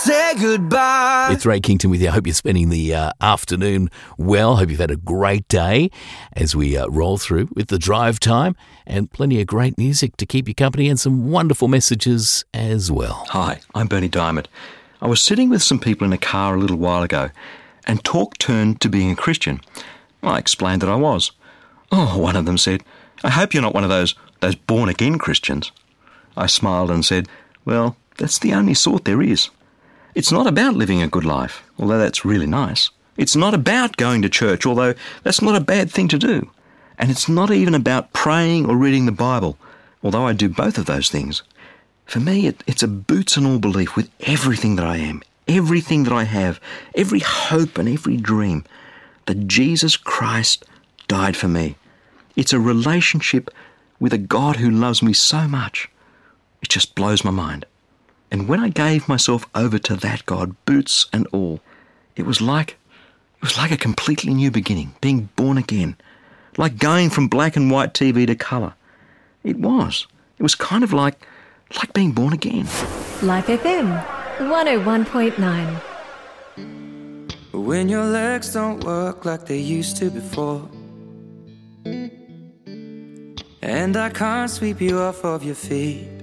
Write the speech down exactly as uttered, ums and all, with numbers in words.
say goodbye. It's Ray Kington with you. I hope you're spending the uh, afternoon well. Hope you've had a great day as we uh, roll through with the drive time and plenty of great music to keep you company and some wonderful messages as well. Hi, I'm Bernie Diamond. I was sitting with some people in a car a little while ago and talk turned to being a Christian. I explained that I was. Oh, one of them said, I hope you're not one of those, those born-again Christians. I smiled and said, well, that's the only sort there is. It's not about living a good life, although that's really nice. It's not about going to church, although that's not a bad thing to do. And it's not even about praying or reading the Bible, although I do both of those things. For me, it, it's a boots and all belief with everything that I am, everything that I have, every hope and every dream, that Jesus Christ died for me. It's a relationship with a God who loves me so much. It just blows my mind. And when I gave myself over to that God, boots and all, it was like it was like a completely new beginning, being born again, like going from black and white T V to colour. It was. It was kind of like like being born again. Life F M, one oh one point nine. When your legs don't work like they used to before, and I can't sweep you off of your feet,